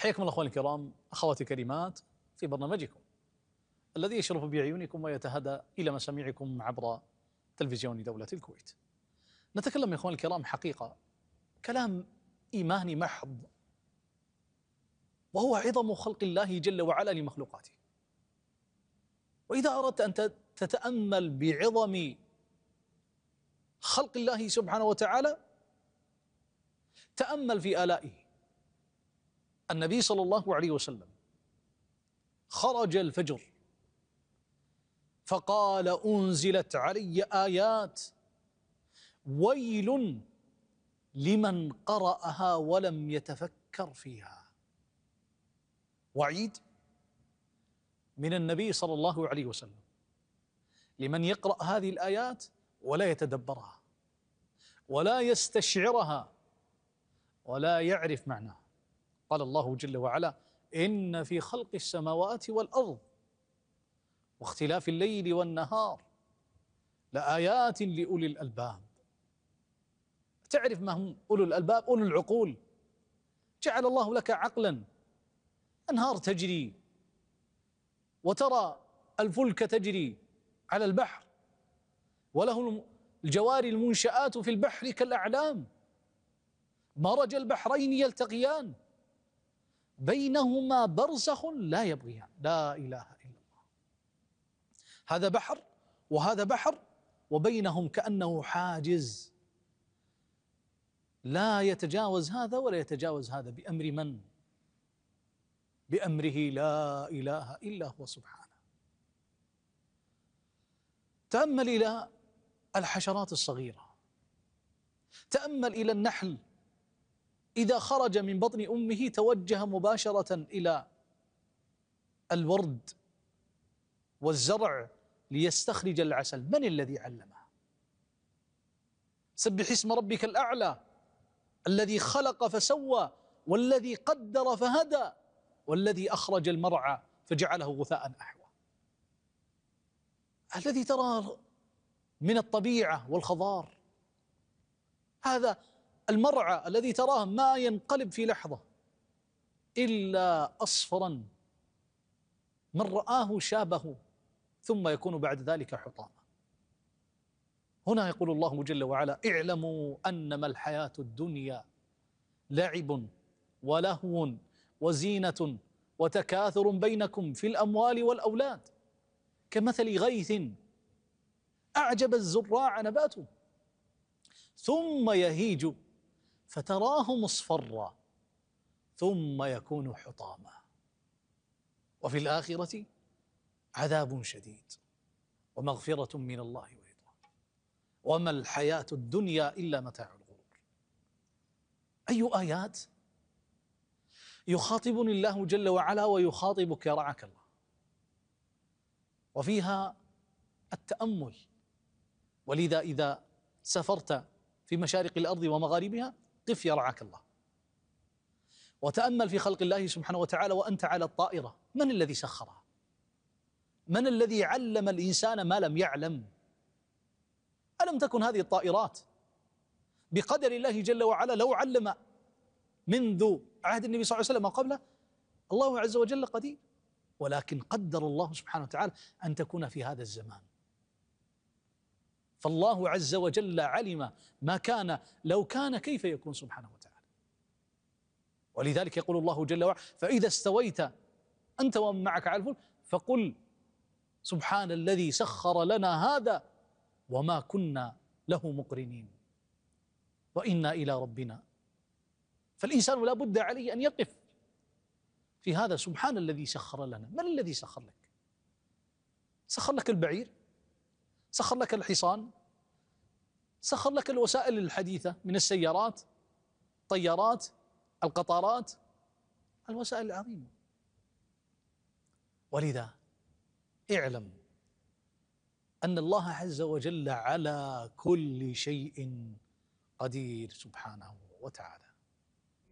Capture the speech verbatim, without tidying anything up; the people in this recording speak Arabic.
حياكم الله اخواني الكرام، اخواتي الكريمات، في برنامجكم الذي يشرف بعيونكم ويتهدى الى مسامعكم عبر تلفزيون دولة الكويت. نتكلم يا اخواني الكرام حقيقة كلام ايماني محض، وهو عظم خلق الله جل وعلا لمخلوقاته. واذا اردت ان تتامل بعظم خلق الله سبحانه وتعالى تامل في آلائه. النبي صلى الله عليه وسلم خرج الفجر فقال: أنزلت علي آيات ويل لمن قرأها ولم يتفكر فيها. وعيد من النبي صلى الله عليه وسلم لمن يقرأ هذه الآيات ولا يتدبرها ولا يستشعرها ولا يعرف معناها. قال الله جل وعلا: إن في خلق السماوات والأرض واختلاف الليل والنهار لآيات لأولي الألباب. تعرف ما هم أولو الألباب؟ أولو العقول. جعل الله لك عقلا، أنهار تجري وترى الفلك تجري على البحر، وله الجواري المنشآت في البحر كالأعلام، مرج البحرين يلتقيان بينهما برزخ لا يبغيان. لا إله إلا الله. هذا بحر وهذا بحر وبينهم كأنه حاجز لا يتجاوز هذا ولا يتجاوز هذا. بأمر من؟ بأمره لا إله إلا هو سبحانه. تأمل إلى الحشرات الصغيرة، تأمل إلى النحل إذا خرج من بطن أمه توجه مباشرة إلى الورد والزرع ليستخرج العسل. من الذي علمه؟ سبح اسم ربك الأعلى الذي خلق فسوى والذي قدر فهدى والذي أخرج المرعى فجعله غثاء أحوى. الذي تراه من الطبيعة والخضار، هذا المرعى الذي تراه ما ينقلب في لحظة إلا أصفرا، من رآه شابه ثم يكون بعد ذلك حطاما. هنا يقول الله جل وعلا: اعلموا أنما الحياة الدنيا لعب ولهو وزينة وتكاثر بينكم في الأموال والأولاد كمثل غيث أعجب الزراع نباته ثم يهيج فتراه مصفرا ثم يكون حطاما وفي الآخرة عذاب شديد ومغفرة من الله ورضوان وما الحياة الدنيا إلا متاع الغرور. أي آيات يخاطبني الله جل وعلا ويخاطبك رعاك الله، وفيها التأمل. ولذا إذا سافرت في مشارق الأرض ومغاربها قف يرعاك الله وتأمل في خلق الله سبحانه وتعالى. وأنت على الطائرة، من الذي سخرها؟ من الذي علم الإنسان ما لم يعلم؟ ألم تكن هذه الطائرات بقدر الله جل وعلا لو علم منذ عهد النبي صلى الله عليه وسلم قبله؟ الله عز وجل قدير، ولكن قدر الله سبحانه وتعالى أن تكون في هذا الزمان. فالله عز وجل علم ما كان لو كان كيف يكون سبحانه وتعالى. ولذلك يقول الله جل وعلا: فإذا استويت أنت ومن معك على الفلك فقل سبحان الذي سخر لنا هذا وما كنا له مقرنين وإنا إلى ربنا. فالإنسان لا بد عليه أن يقف في هذا. سبحان الذي سخر لنا. من الذي سخر لك؟ سخر لك البعير، سخر لك الحصان، سخر لك الوسائل الحديثة من السيارات، طيارات، القطارات، الوسائل العظيمة. ولذا اعلم أن الله عز وجل على كل شيء قدير سبحانه وتعالى.